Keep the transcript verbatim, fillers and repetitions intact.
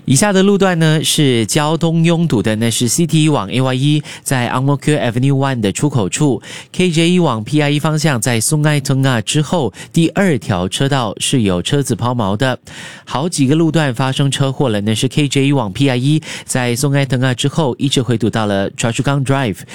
以下的路段呢是交通拥堵的，那是 C T E 往 A Y E 在 Ang Mo Kio Avenue one 的出口处， K J E 往 P I E 方向在 Sungai Tengah 之后第二条车道是有车子抛锚的。好几个路段发生车祸了，那是 K J E 往 P I E 在 Sungai Tengah 之后一直回堵到了 Choa Chu Kang Drive